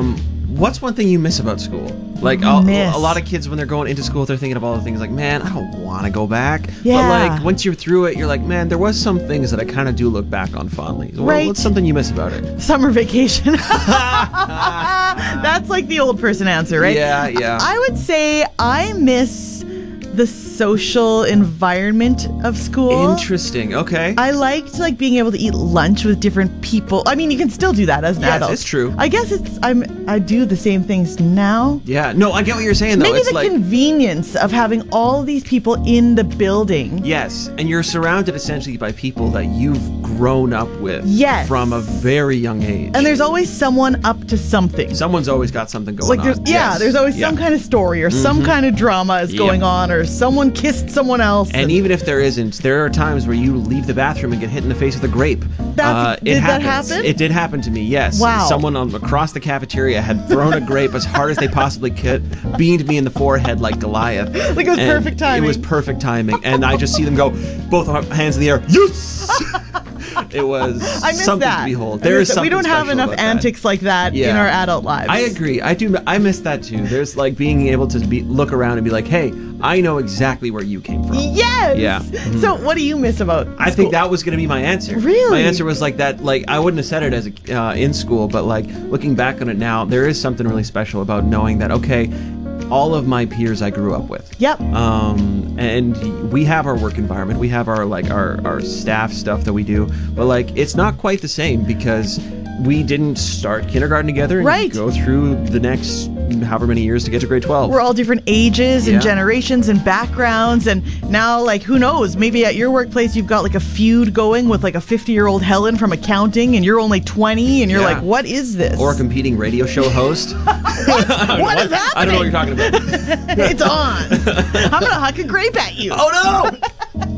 What's one thing you miss about school? Like, a lot of kids, when they're going into school, they're thinking of all the things like, man, I don't want to go back. Yeah. But, like, once you're through it, you're like, man, there was some things that I kind of do look back on fondly. Right. What's something you miss about it? Summer vacation. That's like the old person answer, right? Yeah, yeah. I would say I miss the social environment of school. Interesting. Okay. I liked being able to eat lunch with different people. I mean, you can still do that as an adult. Yes, it's true. I guess I do the same things now. Yeah. No, I get what you're saying though. Maybe It's the like, convenience of having all these people in the building. yes, and you're surrounded essentially by people that you've grown up with. Yes. From a very young age. And there's always someone up to something. Someone's always got something going on. There's always some kind of story or some kind of drama is going on, or someone kissed someone else. And even if there isn't, there are times where you leave the bathroom and get hit in the face with a grape. Did that happen? It did happen to me, yes. Wow. Someone across the cafeteria had thrown a grape as hard as they possibly could, beamed me in the forehead like Goliath. Like it was perfect timing. It was perfect timing. And I just see them go, both hands in the air, yes! It was something to behold. There is something we don't have special enough about antics like that in our adult lives. I agree. I miss that too. There's like being able to look around and be like, hey, I know exactly where you came from. Yes. Yeah. So what do you miss about I think that was going to be my answer. Really? My answer was like that. Like, I wouldn't have said it as in school, but like looking back on it now, there is something really special about knowing that, okay, all of my peers I grew up with. Yep. And we have our work environment. We have our staff stuff that we do, but like it's not quite the same because we didn't start kindergarten together and go through the next however many years to get to grade 12. We're all different ages and generations and backgrounds, and now, like, who knows? Maybe at your workplace you've got like a feud going with like a 50-year-old Helen from accounting, and you're only 20, and you're like, what is this? Or a competing radio show host. what is happening? I don't know what you're talking about. It's on. I'm gonna huck a grape at you. Oh no!